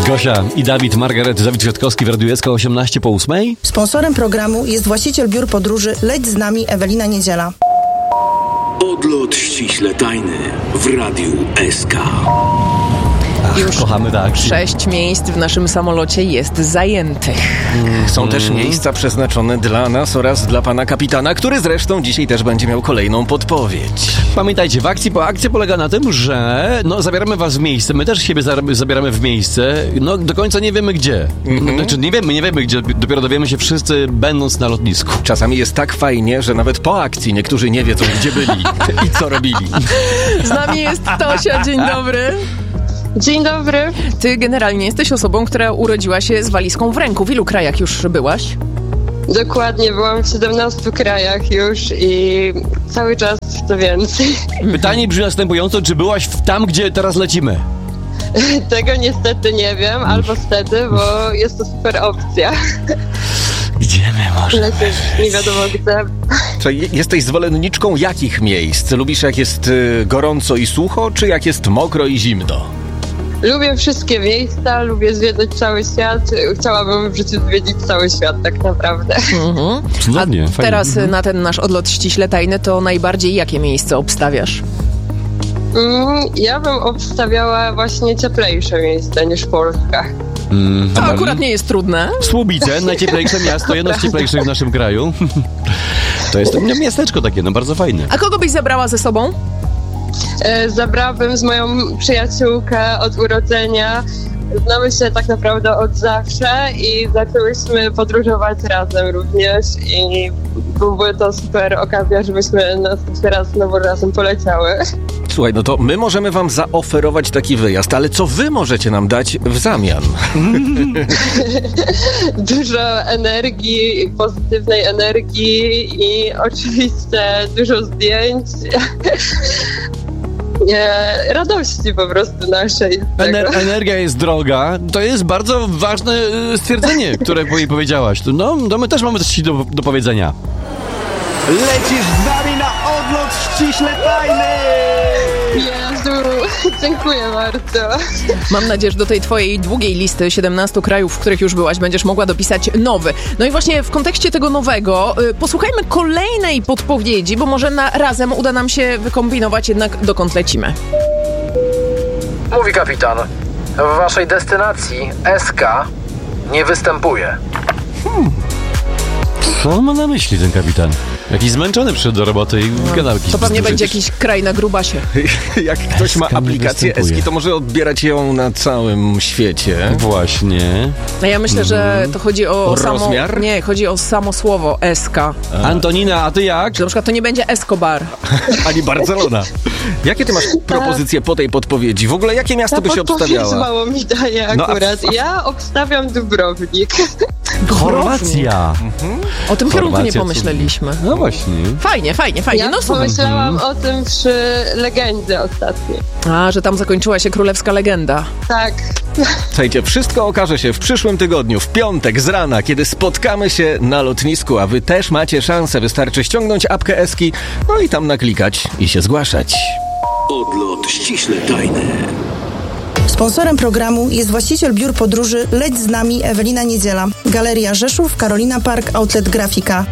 Gosia i Dawid, Dawid Kwiatkowski w Radiu SK 8:18. Sponsorem programu jest właściciel biur podróży Leć z nami Ewelina Niedziela. Odlot ściśle tajny w Radiu SK. Już kochamy tak. 6 miejsc w naszym samolocie jest zajętych. Są też miejsca przeznaczone dla nas oraz dla pana kapitana, który zresztą dzisiaj też będzie miał kolejną podpowiedź. Pamiętajcie, akcja polega na tym, że zabieramy was w miejsce, my też siebie zabieramy w miejsce, do końca nie wiemy gdzie. Znaczy nie wiemy gdzie, dopiero dowiemy się wszyscy będąc na lotnisku. Czasami jest tak fajnie, że nawet po akcji niektórzy nie wiedzą, gdzie byli i co robili. Z nami jest Tosia, dzień dobry. Dzień dobry. Ty generalnie jesteś osobą, która urodziła się z walizką w ręku. W ilu krajach już byłaś? Dokładnie, byłam w 17 krajach już i cały czas to więcej. Pytanie brzmi następująco, czy byłaś tam, gdzie teraz lecimy? Tego niestety nie wiem, albo stety, bo jest to super opcja. Gdzie my możemy? Lecieć nie wiadomo gdzie. Czyli jesteś zwolenniczką jakich miejsc? Lubisz jak jest gorąco i sucho, czy jak jest mokro i zimno? Lubię wszystkie miejsca, lubię zwiedzać cały świat. Chciałabym w życiu zwiedzić cały świat tak naprawdę. Cudownie, A fajnie. teraz na ten nasz odlot ściśle tajny to najbardziej jakie miejsce obstawiasz? Ja bym obstawiała właśnie cieplejsze miejsca niż Polska. To akurat nie jest trudne. Słubice, najcieplejsze miasto, jedno z cieplejszych w naszym kraju. To jest miasteczko takie, bardzo fajne. A kogo byś zabrała ze sobą? Zabrałabym z moją przyjaciółkę od urodzenia. Znamy się tak naprawdę od zawsze i zaczęłyśmy podróżować razem również i byłby to super okazja, żebyśmy następny raz znowu razem poleciały. Słuchaj, to my możemy wam zaoferować taki wyjazd, ale co wy możecie nam dać w zamian? Dużo energii, pozytywnej energii i oczywiście dużo zdjęć. Radości po prostu naszej. Energia jest droga. To jest bardzo ważne stwierdzenie, które powiedziałaś. My też mamy coś do powiedzenia. Lecisz z nami na odlot ściśle tajny! Jezu, dziękuję bardzo. Mam nadzieję, że do tej twojej długiej listy 17 krajów, w których już byłaś, będziesz mogła dopisać nowy. No i właśnie w kontekście tego nowego posłuchajmy kolejnej podpowiedzi, bo może razem uda nam się wykombinować jednak dokąd lecimy. Mówi kapitan, w waszej destynacji SK nie występuje. Co on ma na myśli, ten kapitan? Jakiś zmęczony przyszedł do roboty i gadał. To pewnie będzie jakiś kraj na grubasie. Jak ktoś ma aplikację Eski, to może odbierać ją na całym świecie. Właśnie. No ja myślę, że to chodzi o rozmiar? Nie, chodzi o samo słowo SK. Antonina, a ty jak? Że na przykład to nie będzie Escobar. Ani Barcelona. Jakie ty masz propozycje po tej podpowiedzi? W ogóle jakie miasto by się obstawiała? Mało mi daje akurat. Ja obstawiam Dubrovnik. Chorwacja. O tym kierunku nie Chorwacja, pomyśleliśmy. No właśnie. Fajnie. Ja pomyślałam o tym przy Legendzie ostatniej. A, że tam zakończyła się królewska legenda. Tak. Słuchajcie, wszystko okaże się w przyszłym tygodniu, w piątek z rana, kiedy spotkamy się na lotnisku, a wy też macie szansę. Wystarczy ściągnąć apkę Eski, no i tam naklikać i się zgłaszać. Odlot ściśle tajny. Sponsorem programu jest właściciel biur podróży Leć z nami Ewelina Niedziela. Galeria Rzeszów, Carolina Park, Outlet Grafika.